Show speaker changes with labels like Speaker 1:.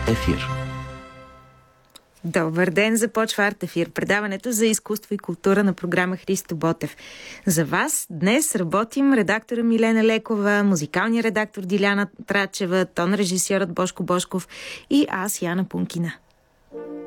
Speaker 1: Ефир.
Speaker 2: Добър ден, започва Арт-ефир, предаването за изкуство и култура на програма Христо Ботев. За вас днес работим редактора Милена Лекова, музикалния редактор Диляна Трачева, тон режисьорът Бошко Бошков и аз, Яна Пункина.